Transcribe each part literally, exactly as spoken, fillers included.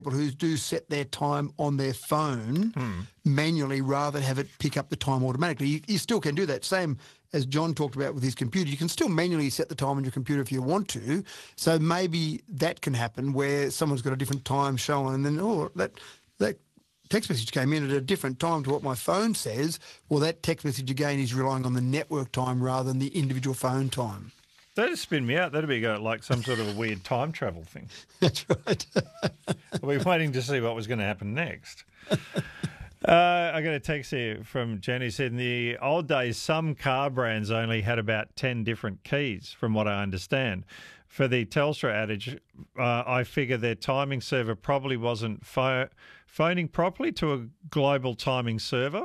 people who do set their time on their phone Hmm. manually rather than have it pick up the time automatically. You, you still can do that. Same as John talked about with his computer. You can still manually set the time on your computer if you want to. So maybe that can happen where someone's got a different time showing and then, oh, that that text message came in at a different time to what my phone says. Well, that text message again is relying on the network time rather than the individual phone time. That'd spin me out. That'd be like some sort of a weird time travel thing. That's right. We're waiting to see what was going to happen next. Uh, I got a text here from Jenny. Said in the old days, some car brands only had about ten different keys, from what I understand. For the Telstra outage, uh, I figure their timing server probably wasn't pho- phoning properly to a global timing server.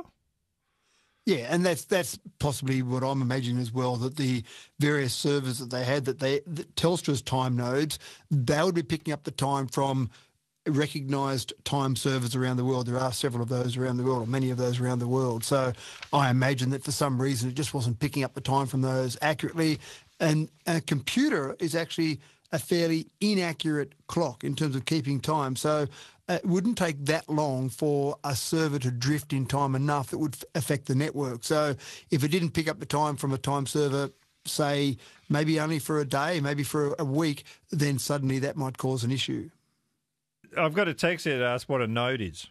Yeah, and that's that's possibly what I'm imagining as well, that the various servers that they had, that they that Telstra's time nodes, they would be picking up the time from recognised time servers around the world. There are several of those around the world, or many of those around the world. So I imagine that for some reason it just wasn't picking up the time from those accurately. And a computer is actually a fairly inaccurate clock in terms of keeping time. So it wouldn't take that long for a server to drift in time enough that would f- affect the network. So if it didn't pick up the time from a time server, say maybe only for a day, maybe for a week, then suddenly that might cause an issue. I've got a text here to ask what a node is.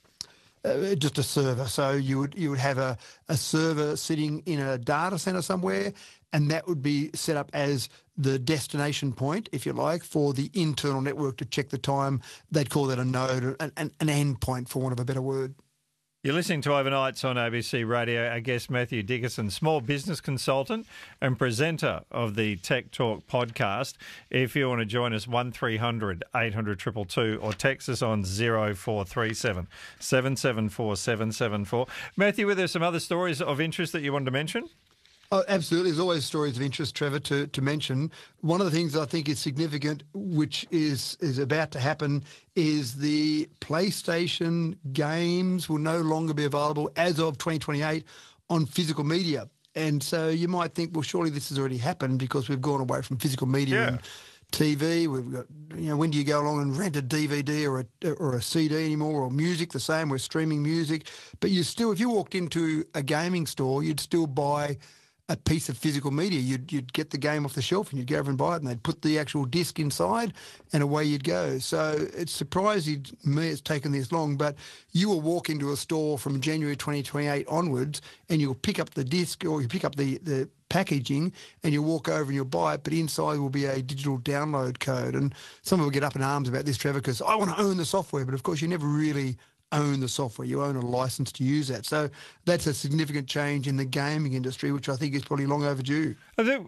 Uh, just a server. So you would you would have a, a server sitting in a data center somewhere, and that would be set up as the destination point, if you like, for the internal network to check the time. They'd call that a node, an, an, an end point, for want of a better word. You're listening to Overnights on A B C Radio. Our guest, Matthew Dickerson, small business consultant and presenter of the Tech Talk podcast. If you want to join us, one three hundred eight hundred two two two or text us on zero four three seven seven seven four seven seven four. Matthew, were there some other stories of interest that you wanted to mention? Oh, absolutely. There's always stories of interest, Trevor, to, to mention. One of the things I think is significant, which is, is about to happen, is the PlayStation games will no longer be available as of twenty twenty-eight on physical media. And so you might think, well, surely this has already happened because we've gone away from physical media Yeah. and T V. We've got, you know, when do you go along and rent a D V D or a, or a C D anymore, or music? The same, we're streaming music. But you still, if you walked into a gaming store, you'd still buy a piece of physical media. You'd you'd get the game off the shelf and you'd go over and buy it, and they'd put the actual disc inside, and away you'd go. So it's surprising me it's taken this long, but you will walk into a store from January twenty twenty-eight onwards, and you'll pick up the disc or you pick up the, the packaging, and you'll walk over and you'll buy it, but inside will be a digital download code. And some people get up in arms about this, Trevor, because I want to own the software, but of course you never really own the software. You own a license to use that. So that's a significant change in the gaming industry, which I think is probably long overdue.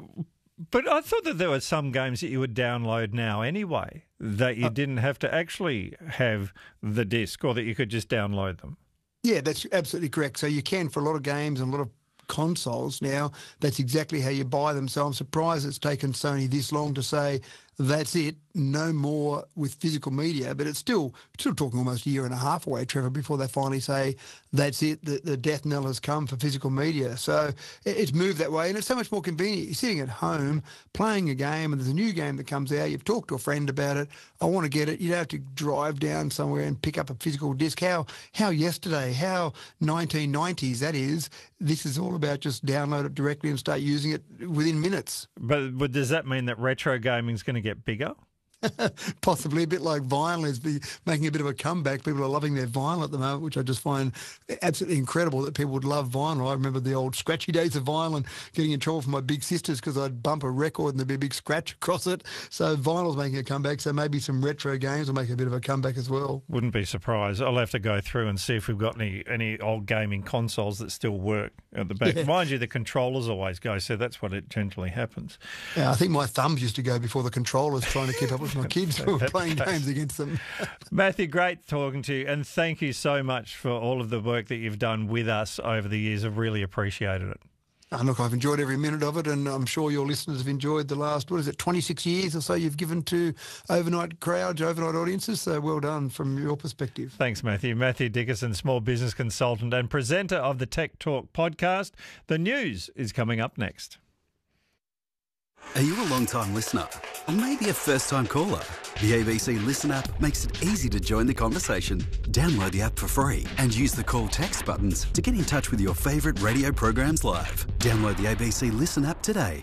But I thought that there were some games that you would download now anyway, that you uh, didn't have to actually have the disc, or that you could just download them. Yeah, that's absolutely correct. So you can for a lot of games and a lot of consoles now. That's exactly how you buy them. So I'm surprised it's taken Sony this long to say that's it, no more with physical media. But it's still still talking almost a year and a half away, Trevor, before they finally say that's it, the, the death knell has come for physical media. So it, it's moved that way, and it's so much more convenient. You're sitting at home playing a game, and there's a new game that comes out. You've talked to a friend about it. I want to get it. You don't have to drive down somewhere and pick up a physical disc. How how yesterday, how nineteen nineties that is. This is all about just download it directly and start using it within minutes. But, but does that mean that retro gaming is going to get bigger? Possibly a bit like vinyl is be making a bit of a comeback. People are loving their vinyl at the moment, which I just find absolutely incredible that people would love vinyl. I remember the old scratchy days of vinyl and getting in trouble from my big sisters because I'd bump a record and there'd be a big scratch across it. So vinyl's making a comeback. So maybe some retro games will make a bit of a comeback as well. Wouldn't be surprised. I'll have to go through and see if we've got any, any old gaming consoles that still work at the back. Yeah. Mind you, the controllers always go, so that's what it generally happens. Yeah, I think my thumbs used to go before the controllers trying to keep up with my kids who were playing games against them. Matthew, great talking to you, and thank you so much for all of the work that you've done with us over the years. I've really appreciated it. Uh, look, I've enjoyed every minute of it, and I'm sure your listeners have enjoyed the last, what is it, twenty-six years or so you've given to overnight crowds, overnight audiences. So well done from your perspective. Thanks, Matthew. Matthew Dickerson, small business consultant and presenter of the Tech Talk podcast. The news is coming up next. Are you a long-time listener? Or maybe a first-time caller? The A B C Listen app makes it easy to join the conversation. Download the app for free and use the call text buttons to get in touch with your favourite radio programs live. Download the A B C Listen app today.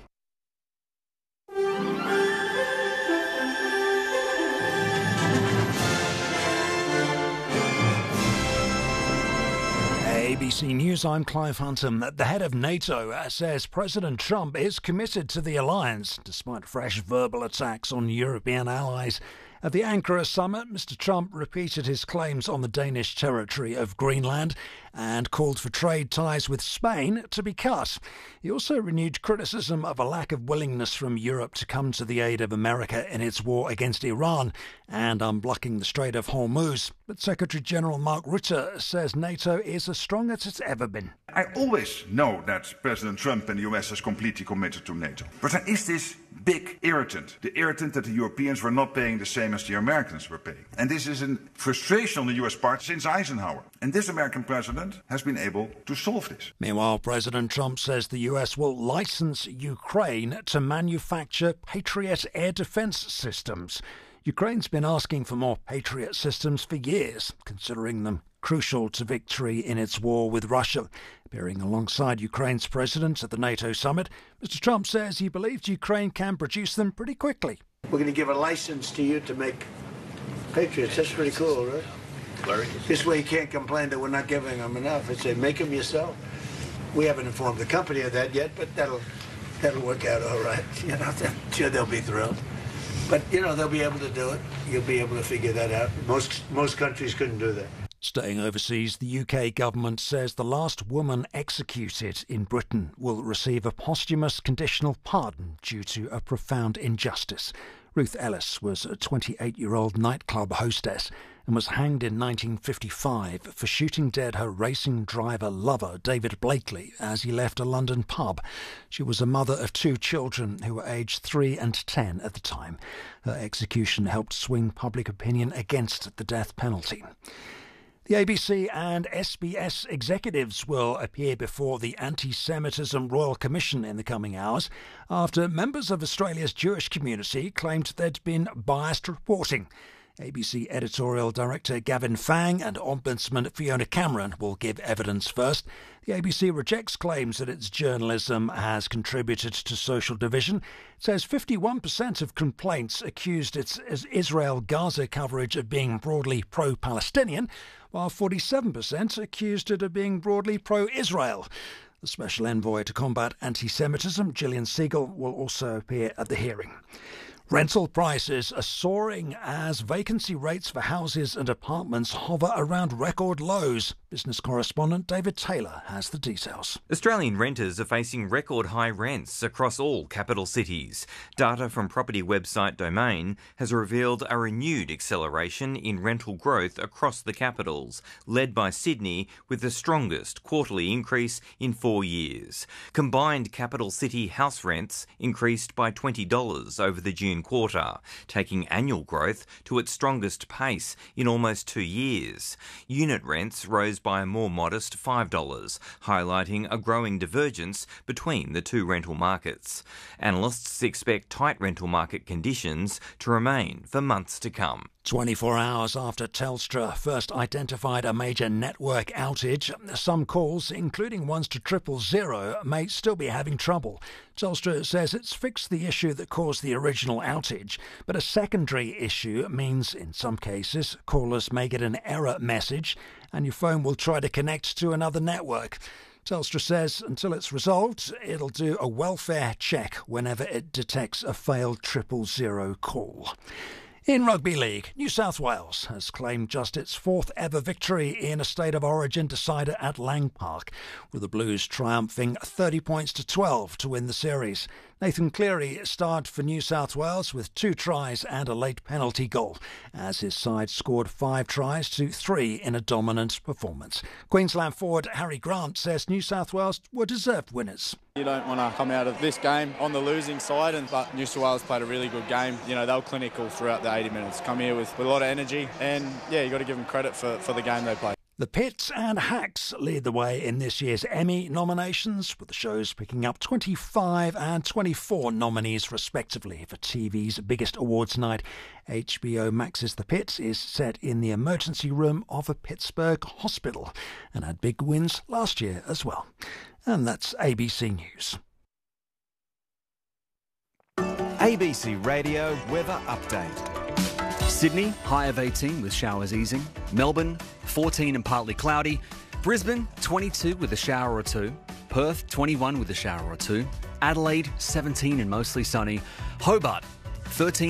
A B C News, I'm Clive Hunton. The head of NATO says President Trump is committed to the alliance, despite fresh verbal attacks on European allies. At the Ankara summit, Mister Trump repeated his claims on the Danish territory of Greenland and called for trade ties with Spain to be cut. He also renewed criticism of a lack of willingness from Europe to come to the aid of America in its war against Iran and unblocking the Strait of Hormuz. But Secretary-General Mark Rutte says NATO is as strong as it's ever been. I always know that President Trump and the U S is completely committed to NATO. But there is this big irritant. The irritant that the Europeans were not paying the same as the Americans were paying. And this is a frustration on the U S part since Eisenhower. And this American president has been able to solve this. Meanwhile, President Trump says the U S will license Ukraine to manufacture Patriot air defense systems. Ukraine's been asking for more Patriot systems for years, considering them crucial to victory in its war with Russia. Appearing alongside Ukraine's president at the NATO summit, Mister Trump says he believes Ukraine can produce them pretty quickly. We're going to give a license to you to make Patriots. That's pretty cool, right? Larry? This way you can't complain that we're not giving them enough. It's say, make them yourself. We haven't informed the company of that yet, but that'll that'll work out all right. You know, I'm sure they'll be thrilled. But, you know, they'll be able to do it. You'll be able to figure that out. Most most countries couldn't do that. Staying overseas, the U K government says the last woman executed in Britain will receive a posthumous conditional pardon due to a profound injustice. Ruth Ellis was a twenty-eight-year-old nightclub hostess and was hanged in nineteen fifty-five for shooting dead her racing driver lover, David Blakely, as he left a London pub. She was a mother of two children who were aged three and ten at the time. Her execution helped swing public opinion against the death penalty. The A B C and S B S executives will appear before the Anti-Semitism Royal Commission in the coming hours after members of Australia's Jewish community claimed there'd been biased reporting. A B C editorial director Gavin Fang and Ombudsman Fiona Cameron will give evidence first. The A B C rejects claims that its journalism has contributed to social division. It says fifty-one percent of complaints accused its Israel-Gaza coverage of being broadly pro-Palestinian, while forty-seven percent accused it of being broadly pro-Israel. The Special Envoy to Combat Anti-Semitism, Gillian Siegel, will also appear at the hearing. Rental prices are soaring as vacancy rates for houses and apartments hover around record lows. Business correspondent David Taylor has the details. Australian renters are facing record high rents across all capital cities. Data from property website Domain has revealed a renewed acceleration in rental growth across the capitals, led by Sydney with the strongest quarterly increase in four years. Combined capital city house rents increased by twenty dollars over the June quarter, taking annual growth to its strongest pace in almost two years. Unit rents rose by a more modest five dollars, highlighting a growing divergence between the two rental markets. Analysts expect tight rental market conditions to remain for months to come. twenty-four hours after Telstra first identified a major network outage, some calls, including ones to triple zero, may still be having trouble. Telstra says it's fixed the issue that caused the original outage, but a secondary issue means, in some cases, callers may get an error message and your phone will try to connect to another network. Telstra says until it's resolved, it'll do a welfare check whenever it detects a failed triple zero call. In Rugby League, New South Wales has claimed just its fourth ever victory in a State of Origin decider at Lang Park, with the Blues triumphing thirty points to twelve to win the series. Nathan Cleary starred for New South Wales with two tries and a late penalty goal, as his side scored five tries to three in a dominant performance. Queensland forward Harry Grant says New South Wales were deserved winners. You don't want to come out of this game on the losing side, and but New South Wales played a really good game. You know, they were clinical throughout the eighty minutes. Come here with, with a lot of energy, and yeah, you got to give them credit for, for the game they played. The Pits and Hacks lead the way in this year's Emmy nominations, with the shows picking up twenty-five and twenty-four nominees respectively for T V's biggest awards night. H B O Max's The Pits is set in the emergency room of a Pittsburgh hospital and had big wins last year as well. And that's A B C News. A B C Radio Weather Update. Sydney, high of eighteen with showers easing. Melbourne, fourteen and partly cloudy. Brisbane, twenty-two with a shower or two. Perth, twenty-one with a shower or two. Adelaide, seventeen and mostly sunny. Hobart, thirteen